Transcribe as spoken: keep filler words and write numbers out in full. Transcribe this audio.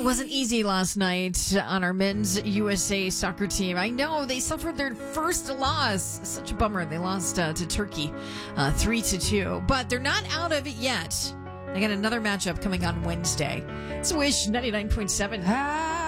it wasn't easy last night on our men's U S A soccer team. I know they suffered their first loss. Such a bummer. They lost uh, to Turkey uh, three to two, but they're not out of it yet. They got another matchup coming on Wednesday. It's Wish ninety-nine point seven.